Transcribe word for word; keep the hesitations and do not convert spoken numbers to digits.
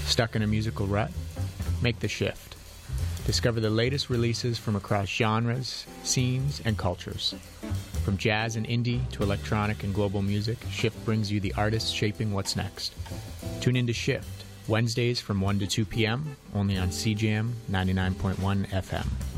Stuck in a musical rut? Make the shift. Discover the latest releases from across genres, scenes, and cultures. From jazz and indie to electronic and global music, Shift brings you the artists shaping what's next. Tune into Shift, Wednesdays from one to two p.m., only on C J A M ninety-nine point one F M.